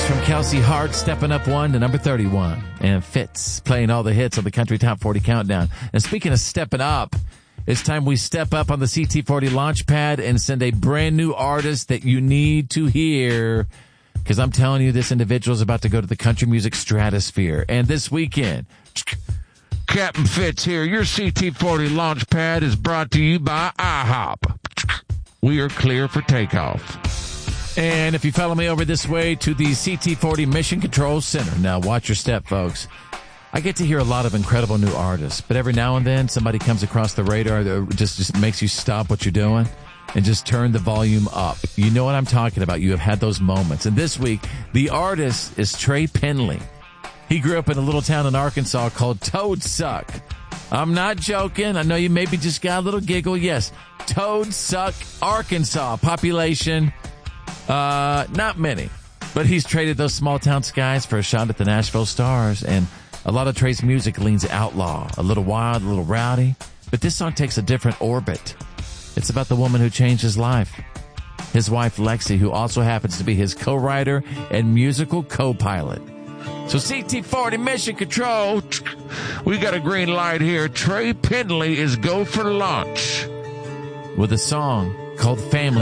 folks, from Kelsey Hart, stepping up one to number 31. And Fitz playing all the hits on the Country Top 40 Countdown. And speaking of stepping up, it's time we step up on the CT40 Launchpad and send a brand new artist that you need to hear. Because I'm telling you, this individual is about to go to the country music stratosphere. And this weekend, Captain Fitz here. Your CT40 Launchpad is brought to you by IHOP. We are clear for takeoff. And if you follow me over this way to the CT40 Mission Control Center. Now, watch your step, folks. I get to hear a lot of incredible new artists, but every now and then somebody comes across the radar that just makes you stop what you're doing and just turn the volume up. You know what I'm talking about. You have had those moments. And this week, the artist is Trey Penley. He grew up in a little town in Arkansas called Toadsuck. I'm not joking. I know you maybe just got a little giggle. Yes, Toadsuck, Arkansas. Population, not many. But he's traded those small town skies for a shot at the Nashville Stars. And a lot of Trey's music leans outlaw, a little wild, a little rowdy. But this song takes a different orbit. It's about the woman who changed his life. His wife, Lexi, who also happens to be his co-writer and musical co-pilot. So CT40 Mission Control, we got a green light here. Trey Penley is go for launch with a song called Family.